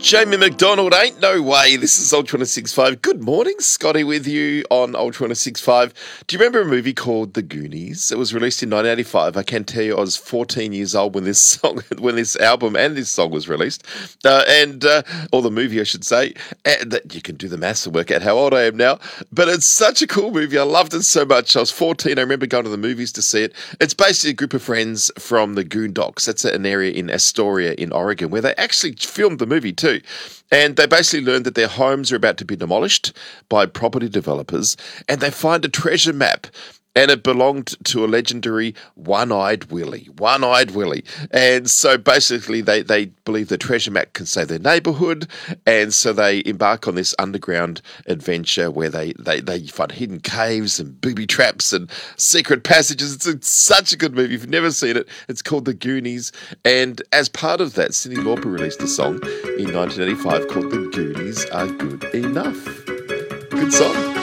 Jamie McDonald, ain't no way. This is Ultra 1065. Good morning, Scotty with you on Ultra 1065. Do you remember a movie called The Goonies? It was released in 1985. I can tell you I was 14 years old when this album and this song was released. Or the movie, I should say. And you can do the maths and work out how old I am now. But it's such a cool movie. I loved it so much. I was 14. I remember going to the movies to see it. It's basically a group of friends from the Goondocks. That's an area in Astoria in Oregon where they actually filmed the movie too. And they basically learned that their homes are about to be demolished by property developers, and they find a treasure map. And it belonged to a legendary One-Eyed Willie. And so basically they believe the treasure map can save their neighborhood. And so they embark on this underground adventure where they find hidden caves and booby traps and secret passages. It's such a good movie. If you've never seen it, it's called The Goonies. And as part of that, Cyndi Lauper released a song in 1985 called The Goonies Are Good Enough. Good song.